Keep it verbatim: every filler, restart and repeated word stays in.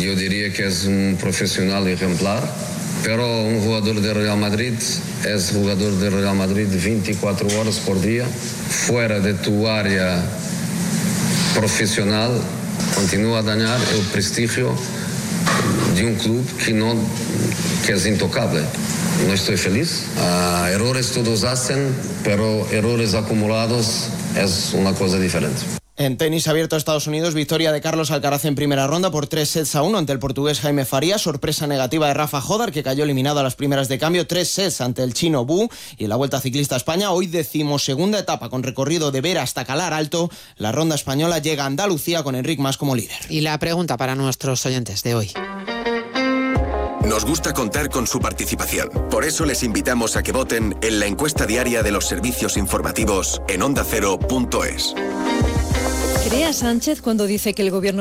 yo diría que es un profesional ejemplar, pero un jugador de Real Madrid es jugador de Real Madrid veinticuatro horas por día, fuera de tu área profesional, continúa a dañar el prestigio de un club que, no, que es intocable. No estoy feliz. Uh, errores todos hacen, pero errores acumulados es una cosa diferente. En tenis abierto a Estados Unidos, victoria de Carlos Alcaraz en primera ronda por tres sets a uno ante el portugués Jaime Farías. Sorpresa negativa de Rafa Jodar, que cayó eliminado a las primeras de cambio. Tres sets ante el chino Bu. Y en la Vuelta Ciclista a España, hoy decimosegunda etapa con recorrido de Vera hasta Calar Alto. La ronda española llega a Andalucía con Enric Mas como líder. Y la pregunta para nuestros oyentes de hoy. Nos gusta contar con su participación. Por eso les invitamos a que voten en la encuesta diaria de los servicios informativos en onda cero punto es. ¿Cree a Sánchez cuando dice que el gobierno